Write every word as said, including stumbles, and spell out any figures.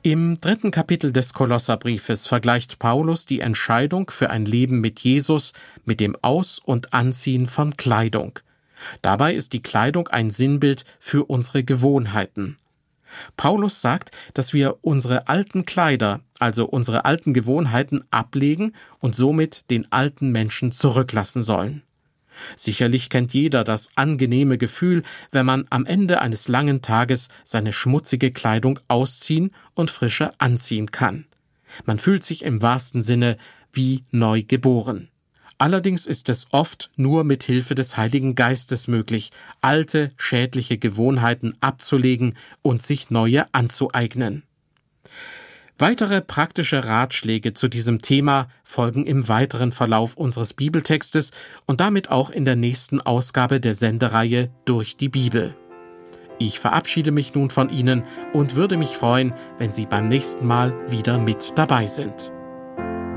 Im dritten Kapitel des Kolosserbriefes vergleicht Paulus die Entscheidung für ein Leben mit Jesus mit dem Aus- und Anziehen von Kleidung. Dabei ist die Kleidung ein Sinnbild für unsere Gewohnheiten. Paulus sagt, dass wir unsere alten Kleider, also unsere alten Gewohnheiten, ablegen und somit den alten Menschen zurücklassen sollen. Sicherlich kennt jeder das angenehme Gefühl, wenn man am Ende eines langen Tages seine schmutzige Kleidung ausziehen und frische anziehen kann. Man fühlt sich im wahrsten Sinne wie neu geboren. Allerdings ist es oft nur mit Hilfe des Heiligen Geistes möglich, alte, schädliche Gewohnheiten abzulegen und sich neue anzueignen. Weitere praktische Ratschläge zu diesem Thema folgen im weiteren Verlauf unseres Bibeltextes und damit auch in der nächsten Ausgabe der Sendereihe Durch die Bibel. Ich verabschiede mich nun von Ihnen und würde mich freuen, wenn Sie beim nächsten Mal wieder mit dabei sind.